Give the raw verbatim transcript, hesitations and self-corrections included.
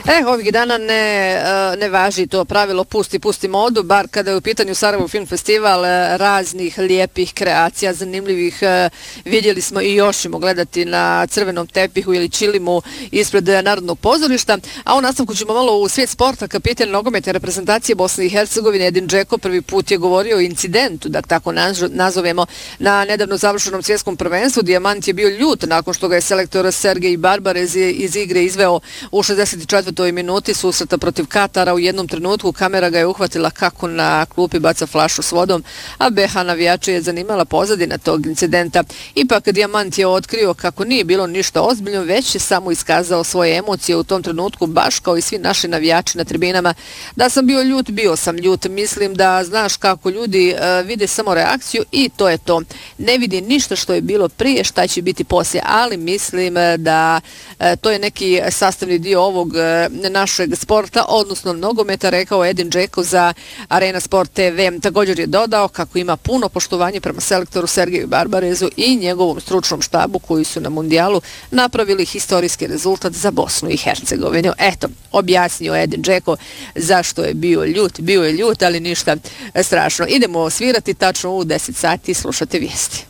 E, ovih dana ne, ne važi to pravilo pusti, pusti modu, bar kada je u pitanju Sarajevo Film Festival, raznih lijepih kreacija, zanimljivih, vidjeli smo i još ćemo gledati na crvenom tepihu ili čilimu ispred Narodnog pozorišta, a u nastavku ćemo malo u svijet sporta. Kapitan nogometne reprezentacije Bosne i Hercegovine Edin Džeko prvi put je govorio o incidentu, da tako nazovemo, na nedavno završenom svjetskom prvenstvu. Dijamant je bio ljut nakon što ga je selektor Sergej Barbarez iz igre izveo u šezdeset četvrtoj minuti susreta protiv Katara. U jednom trenutku kamera ga je uhvatila kako na klupi baca flašu s vodom, a B H navijače je zanimala pozadina tog incidenta. Ipak Dijamant je otkrio kako nije bilo ništa ozbiljno, već je samo iskazao svoje emocije u tom trenutku, baš kao i svi naši navijači na tribinama. Da sam bio ljut, bio sam ljut. Mislim da znaš kako ljudi uh, vide samo reakciju i to je to. Ne vidi ništa što je bilo prije, šta će biti poslije, ali mislim da uh, to je neki sastavni dio ovog uh, našeg sporta, odnosno nogometa, rekao Edin Džeko za Arena Sport T V. Također je dodao kako ima puno poštovanje prema selektoru Sergeju Barbarezu i njegovom stručnom štabu koji su na mundijalu napravili historijski rezultat za Bosnu i Hercegovinu. Eto, objasnio Edin Džeko zašto je bio ljut. Bio je ljut, ali ništa strašno. Idemo svirati tačno u deset sati, slušate vijesti.